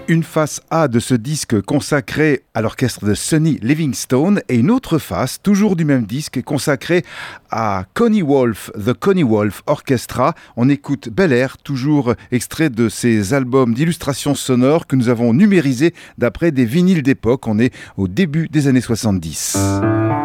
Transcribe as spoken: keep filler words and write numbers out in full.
Une face A de ce disque consacré à l'orchestre de Sonny Livingstone et une autre face, toujours du même disque, consacrée à Connie Wolf, The Connie Wolf Orchestra. On écoute Bel Air, toujours extrait de ces albums d'illustrations sonores que nous avons numérisés d'après des vinyles d'époque. On est au début des années soixante-dix.